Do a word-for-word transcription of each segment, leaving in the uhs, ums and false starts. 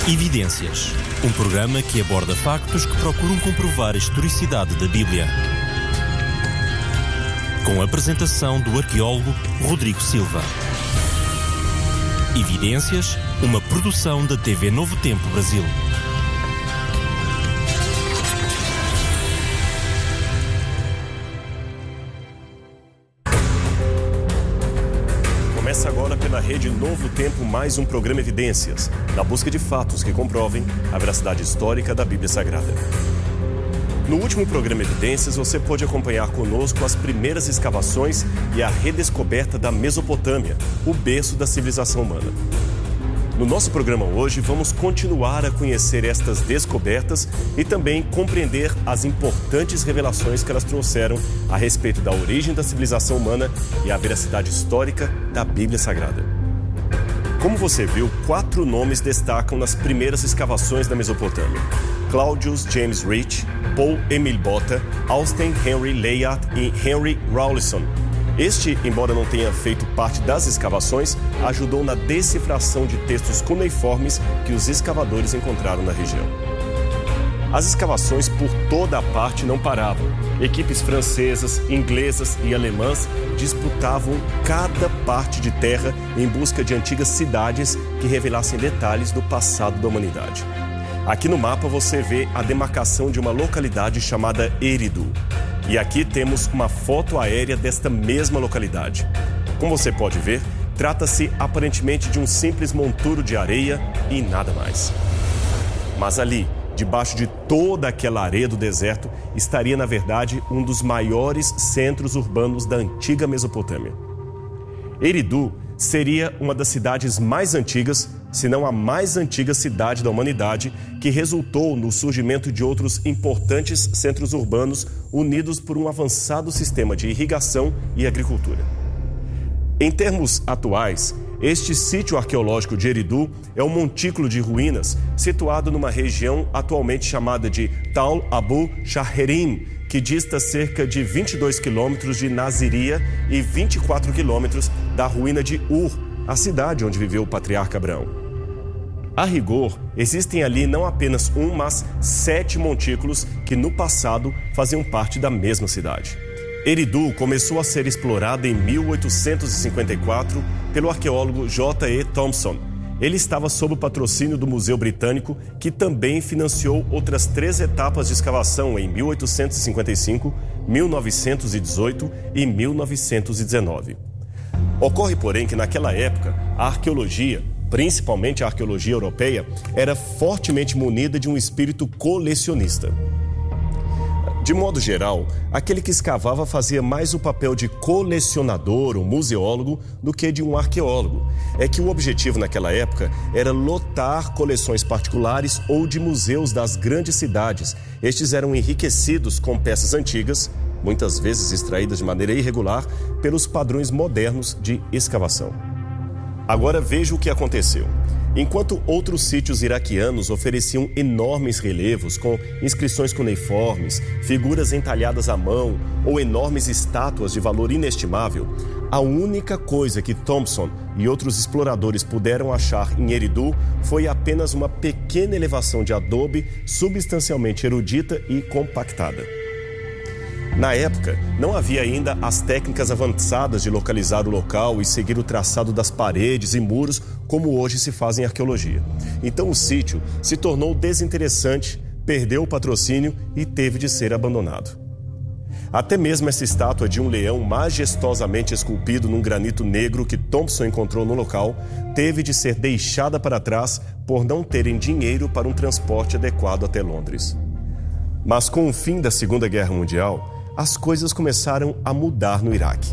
Evidências, um programa que aborda factos que procuram comprovar a historicidade da Bíblia. Com a apresentação do arqueólogo Rodrigo Silva. Evidências, uma produção da T V Novo Tempo Brasil. Começa agora pela Rede Novo Tempo mais um programa Evidências, na busca de fatos que comprovem a veracidade histórica da Bíblia Sagrada. No último programa Evidências, você pôde acompanhar conosco as primeiras escavações e a redescoberta da Mesopotâmia, o berço da civilização humana. No nosso programa hoje, vamos continuar a conhecer estas descobertas e também compreender as importantes revelações que elas trouxeram a respeito da origem da civilização humana e a veracidade histórica da Bíblia Sagrada. Como você viu, quatro nomes destacam nas primeiras escavações da Mesopotâmia: Claudius James Rich, Paul Emil Botta, Austen Henry Layard e Henry Rawlinson. Este, embora não tenha feito parte das escavações, ajudou na decifração de textos cuneiformes que os escavadores encontraram na região. As escavações por toda a parte não paravam. Equipes francesas, inglesas e alemãs disputavam cada parte de terra em busca de antigas cidades que revelassem detalhes do passado da humanidade. Aqui no mapa você vê a demarcação de uma localidade chamada Eridu. E aqui temos uma foto aérea desta mesma localidade. Como você pode ver, trata-se aparentemente de um simples monturo de areia e nada mais. Mas ali, debaixo de toda aquela areia do deserto, estaria na verdade um dos maiores centros urbanos da antiga Mesopotâmia. Eridu seria uma das cidades mais antigas, se não a mais antiga cidade da humanidade, que resultou no surgimento de outros importantes centros urbanos unidos por um avançado sistema de irrigação e agricultura. Em termos atuais, este sítio arqueológico de Eridu é um montículo de ruínas situado numa região atualmente chamada de Tal Abu Shaherim, que dista cerca de vinte e dois quilômetros de Naziria e vinte e quatro quilômetros da ruína de Ur, a cidade onde viveu o patriarca Abraão. A rigor, existem ali não apenas um, mas sete montículos que no passado faziam parte da mesma cidade. Eridu começou a ser explorada em mil oitocentos e cinquenta e quatro pelo arqueólogo J E Thompson. Ele estava sob o patrocínio do Museu Britânico, que também financiou outras três etapas de escavação em mil oitocentos e cinquenta e cinco, mil novecentos e dezoito e mil novecentos e dezenove. Ocorre, porém, que naquela época a arqueologia, principalmente a arqueologia europeia, era fortemente munida de um espírito colecionista. De modo geral, aquele que escavava fazia mais o papel de colecionador ou museólogo do que de um arqueólogo. É que o objetivo naquela época era lotar coleções particulares ou de museus das grandes cidades. Estes eram enriquecidos com peças antigas, muitas vezes extraídas de maneira irregular, pelos padrões modernos de escavação. Agora veja o que aconteceu. Enquanto outros sítios iraquianos ofereciam enormes relevos com inscrições cuneiformes, figuras entalhadas à mão ou enormes estátuas de valor inestimável, a única coisa que Thompson e outros exploradores puderam achar em Eridu foi apenas uma pequena elevação de adobe substancialmente erudita e compactada. Na época, não havia ainda as técnicas avançadas de localizar o local e seguir o traçado das paredes e muros como hoje se faz em arqueologia. Então o sítio se tornou desinteressante, perdeu o patrocínio e teve de ser abandonado. Até mesmo essa estátua de um leão majestosamente esculpido num granito negro que Thompson encontrou no local teve de ser deixada para trás por não terem dinheiro para um transporte adequado até Londres. Mas com o fim da Segunda Guerra Mundial, as coisas começaram a mudar no Iraque.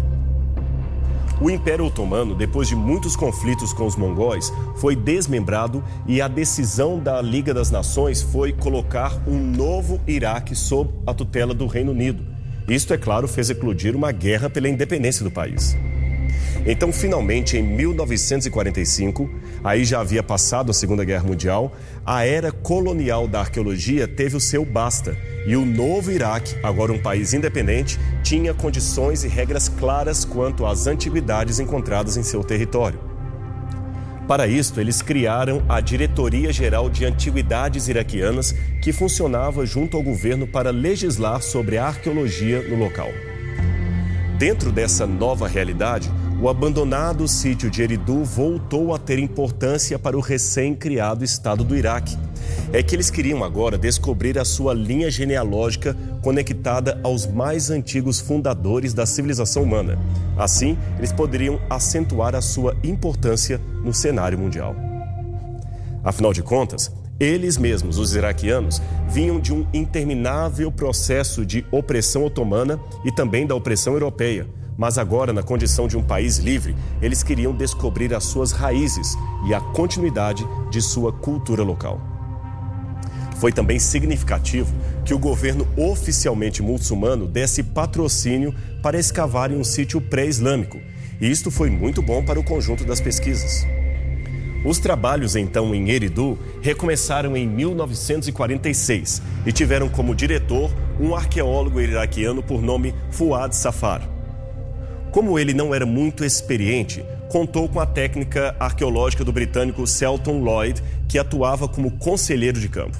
O Império Otomano, depois de muitos conflitos com os mongóis, foi desmembrado e a decisão da Liga das Nações foi colocar um novo Iraque sob a tutela do Reino Unido. Isto, é claro, fez eclodir uma guerra pela independência do país. Então, finalmente, em mil novecentos e quarenta e cinco, aí já havia passado a Segunda Guerra Mundial, a era colonial da arqueologia teve o seu basta. E o novo Iraque, agora um país independente, tinha condições e regras claras quanto às antiguidades encontradas em seu território. Para isto, eles criaram a Diretoria Geral de Antiguidades Iraquianas, que funcionava junto ao governo para legislar sobre a arqueologia no local. Dentro dessa nova realidade, o abandonado sítio de Eridu voltou a ter importância para o recém-criado Estado do Iraque. É que eles queriam agora descobrir a sua linha genealógica conectada aos mais antigos fundadores da civilização humana. Assim, eles poderiam acentuar a sua importância no cenário mundial. Afinal de contas, eles mesmos, os iraquianos, vinham de um interminável processo de opressão otomana e também da opressão europeia. Mas agora, na condição de um país livre, eles queriam descobrir as suas raízes e a continuidade de sua cultura local. Foi também significativo que o governo oficialmente muçulmano desse patrocínio para escavarem um sítio pré-islâmico, e isto foi muito bom para o conjunto das pesquisas. Os trabalhos, então, em Eridu recomeçaram em mil novecentos e quarenta e seis e tiveram como diretor um arqueólogo iraquiano por nome Fuad Safar. Como ele não era muito experiente, contou com a técnica arqueológica do britânico Selton Lloyd, que atuava como conselheiro de campo.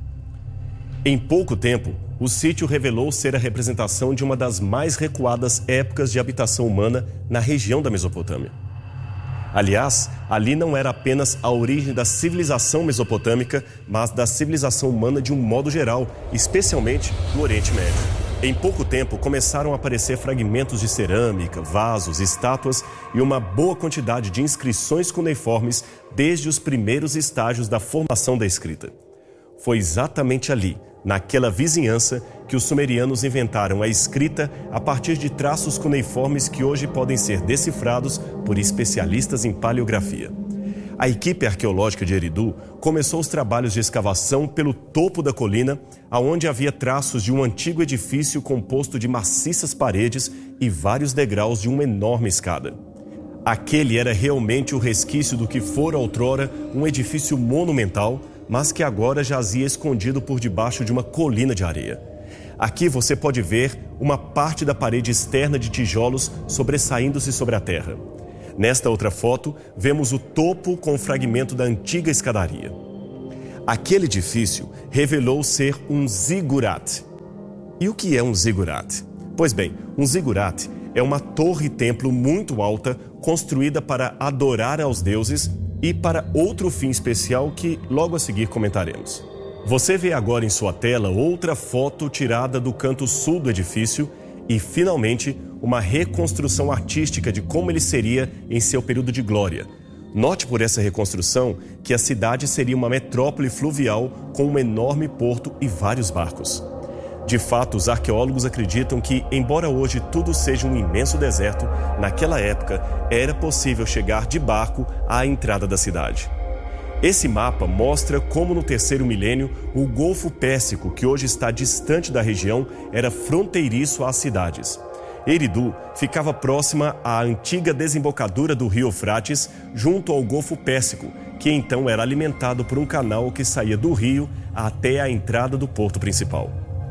Em pouco tempo, o sítio revelou ser a representação de uma das mais recuadas épocas de habitação humana na região da Mesopotâmia. Aliás, ali não era apenas a origem da civilização mesopotâmica, mas da civilização humana de um modo geral, especialmente no Oriente Médio. Em pouco tempo, começaram a aparecer fragmentos de cerâmica, vasos, estátuas e uma boa quantidade de inscrições cuneiformes desde os primeiros estágios da formação da escrita. Foi exatamente ali, naquela vizinhança, que os sumerianos inventaram a escrita a partir de traços cuneiformes que hoje podem ser decifrados por especialistas em paleografia. A equipe arqueológica de Eridu começou os trabalhos de escavação pelo topo da colina, onde havia traços de um antigo edifício composto de maciças paredes e vários degraus de uma enorme escada. Aquele era realmente o resquício do que fora outrora um edifício monumental, mas que agora jazia escondido por debaixo de uma colina de areia. Aqui você pode ver uma parte da parede externa de tijolos sobressaindo-se sobre a terra. Nesta outra foto, vemos o topo com o fragmento da antiga escadaria. Aquele edifício revelou ser um zigurat. E o que é um zigurat? Pois bem, um zigurat é uma torre-templo muito alta, construída para adorar aos deuses e para outro fim especial que logo a seguir comentaremos. Você vê agora em sua tela outra foto tirada do canto sul do edifício e, finalmente, uma reconstrução artística de como ele seria em seu período de glória. Note por essa reconstrução que a cidade seria uma metrópole fluvial com um enorme porto e vários barcos. De fato, os arqueólogos acreditam que, embora hoje tudo seja um imenso deserto, naquela época era possível chegar de barco à entrada da cidade. Esse mapa mostra como no terceiro milênio o Golfo Pérsico, que hoje está distante da região, era fronteiriço às cidades. Eridu ficava próxima à antiga desembocadura do rio Eufrates, junto ao Golfo Pérsico, que então era alimentado por um canal que saía do rio até a entrada do porto principal.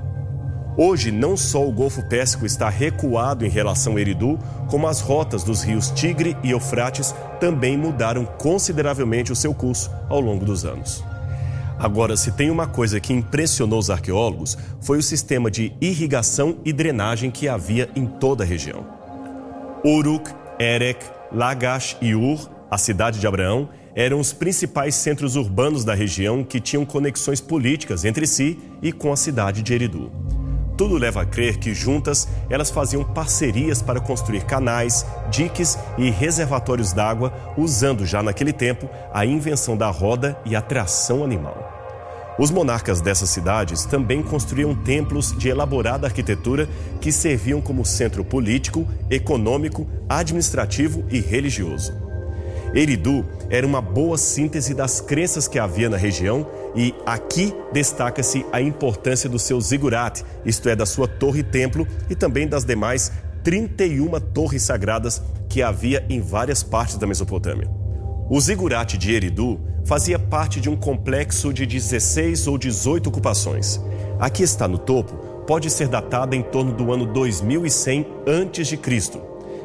Hoje, não só o Golfo Pérsico está recuado em relação a Eridu, como as rotas dos rios Tigre e Eufrates também mudaram consideravelmente o seu curso ao longo dos anos. Agora, se tem uma coisa que impressionou os arqueólogos, foi o sistema de irrigação e drenagem que havia em toda a região. Uruk, Erech, Lagash e Ur, a cidade de Abraão, eram os principais centros urbanos da região que tinham conexões políticas entre si e com a cidade de Eridu. Tudo leva a crer que juntas elas faziam parcerias para construir canais, diques e reservatórios d'água, usando já naquele tempo a invenção da roda e a tração animal. Os monarcas dessas cidades também construíam templos de elaborada arquitetura que serviam como centro político, econômico, administrativo e religioso. Eridu era uma boa síntese das crenças que havia na região e aqui destaca-se a importância do seu zigurat, isto é, da sua torre-templo e também das demais trinta e uma torres sagradas que havia em várias partes da Mesopotâmia. O zigurat de Eridu fazia parte de um complexo de dezesseis ou dezoito ocupações. Aqui está no topo, pode ser datada em torno do ano dois mil e cem antes de Cristo.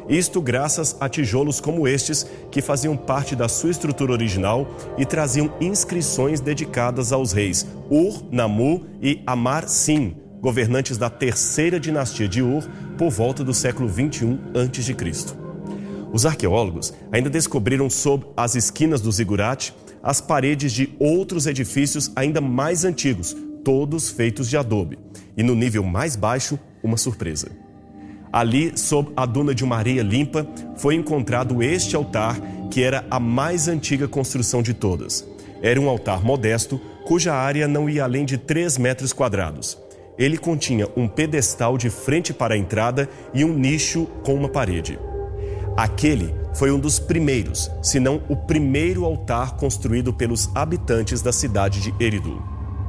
Isto graças a tijolos como estes, que faziam parte da sua estrutura original e traziam inscrições dedicadas aos reis Ur, Namu e Amar-Sin, governantes da terceira dinastia de Ur, por volta do século vinte e um antes de Cristo. Os arqueólogos ainda descobriram sob as esquinas do zigurate as paredes de outros edifícios ainda mais antigos, todos feitos de adobe. E no nível mais baixo, uma surpresa. Ali, sob a duna de uma areia limpa, foi encontrado este altar, que era a mais antiga construção de todas. Era um altar modesto, cuja área não ia além de três metros quadrados. Ele continha um pedestal de frente para a entrada e um nicho com uma parede. Aquele foi um dos primeiros, se não o primeiro altar construído pelos habitantes da cidade de Eridu.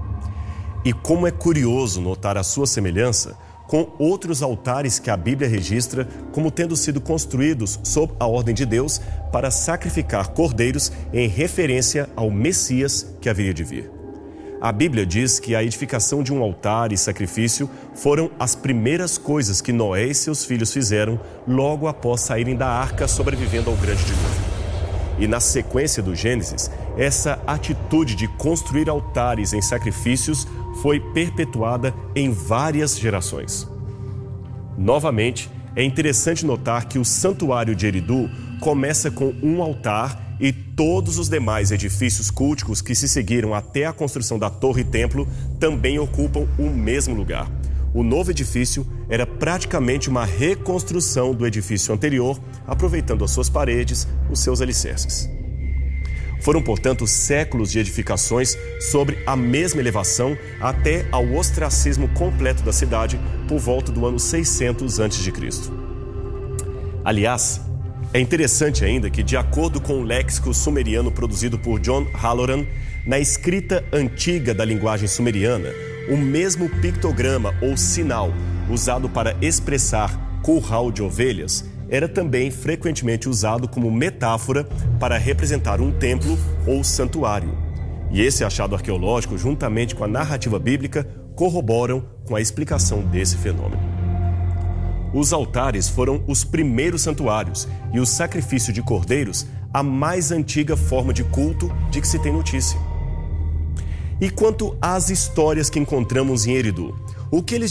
E como é curioso notar a sua semelhança com outros altares que a Bíblia registra como tendo sido construídos sob a ordem de Deus para sacrificar cordeiros em referência ao Messias que haveria de vir. A Bíblia diz que a edificação de um altar e sacrifício foram as primeiras coisas que Noé e seus filhos fizeram logo após saírem da arca, sobrevivendo ao grande dilúvio. E na sequência do Gênesis, essa atitude de construir altares em sacrifícios foi perpetuada em várias gerações. Novamente, é interessante notar que o santuário de Eridu começa com um altar e todos os demais edifícios culticos que se seguiram até a construção da torre e templo também ocupam o mesmo lugar. O novo edifício era praticamente uma reconstrução do edifício anterior, aproveitando as suas paredes, os seus alicerces. Foram, portanto, séculos de edificações sobre a mesma elevação até ao ostracismo completo da cidade por volta do ano seiscentos antes de Cristo. Aliás, é interessante ainda que, de acordo com o léxico sumeriano produzido por John Halloran, na escrita antiga da linguagem sumeriana, o mesmo pictograma ou sinal usado para expressar curral de ovelhas era também frequentemente usado como metáfora para representar um templo ou santuário. E esse achado arqueológico, juntamente com a narrativa bíblica, corroboram com a explicação desse fenômeno. Os altares foram os primeiros santuários e o sacrifício de cordeiros a mais antiga forma de culto de que se tem notícia. E quanto às histórias que encontramos em Eridu, o que eles